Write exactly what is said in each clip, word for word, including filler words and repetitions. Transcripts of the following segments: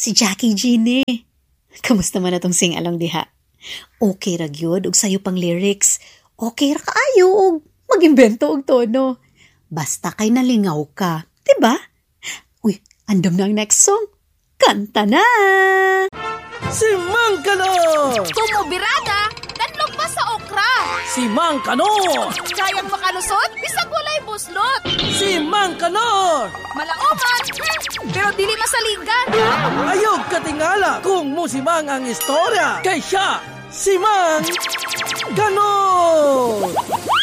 Si Jackie Jean eh. Kamusta man na tong sing-along diha? Okay ra gyud og sayo pang lyrics. Okay ra kaayo og mag-imbento og tono. Basta kay nalingaw ka, diba? Uy, andam na ang next song. Kanta na! Si Mang Kanor! Tumubirada, tanlog pa sa okra. Si Mang Kanor! Kayang makalusot, bisag walay buslot. Si Mang Kanor! Malaoman, pero dili masaligan. Ayog katingala kung musimang ang istorya. Kay siya, si Mang Kanor!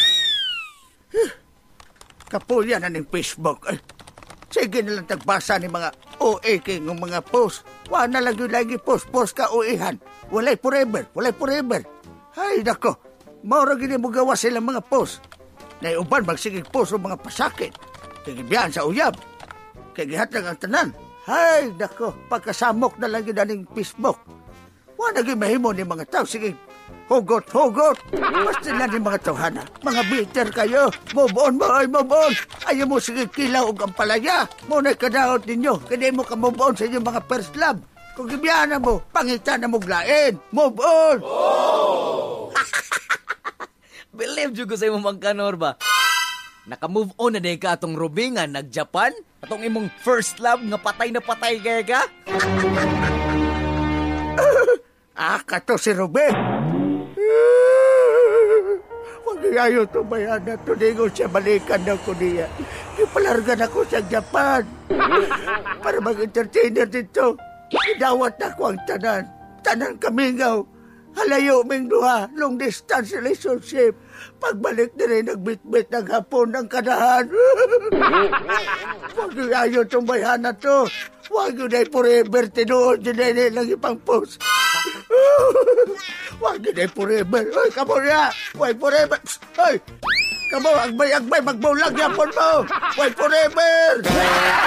Kapulya na ng Facebook. Eh, sige nilang tagbasa ni mga O A king ng mga post. Wa na lang yung lagi post-post ka O A-han. Walay forever, walay forever. Ay, nako. Maura gini mo gawa silang mga post. Naiuban magsigig post o mga pasakit. Kagibihan sa uyab. Kagihatag ang tanan. Ay, nako. Pagkasamok na lang yun na ng Facebook. Wa na mahimo ni mga tao. Sige, hugot, hugot. Basta lang ni mga tawhana. Mga bitter kayo. Move on mo, ay move on. Ayaw mo sige kilaw og ang palaya. Muna'y kadaot ninyo. Kaya mo ka move on sa inyong mga first love. Kung gibiyan na mo, pangitan na mo glain. Move on. Oh! Believe dyo ko sa imong Mang Kanor ba? Naka-move on na day ka atong Ruby nga nag-Japan? Atong imong first love nga patay na patay kaya ka? Ah, kato si Ruben. Huwag ayaw tumayan na tuningon siya balikan na ko niya. Ipalargan ako sa Japan. Para mag-entertainer dito. Idawat na ko ang tanan. Tanan kamingaw. Halayo ming duha. Long distance relationship. Pagbalik na rin nagbitbit ng hapon ng kanahan. Huwag ayaw tumayan na to. Huwag yun ay forever tinuod yun ay lang ipang post. Huwag yun ay forever. Ay, kamo niya. Huwag forever. Ay, kamo, agbay-agbay, magbulag yapon mo. Huwag forever.